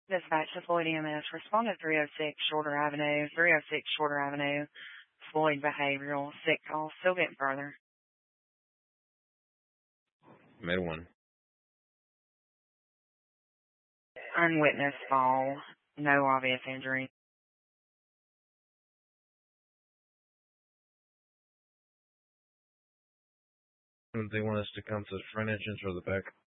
Dispatch to Floyd EMS. Respond to 306 Shorter Avenue. 306 Shorter Avenue. Floyd behavioral. Sick call. Still getting further. Mid 1. Unwitnessed fall. No obvious injury. They want us to come to the front entrance or the back?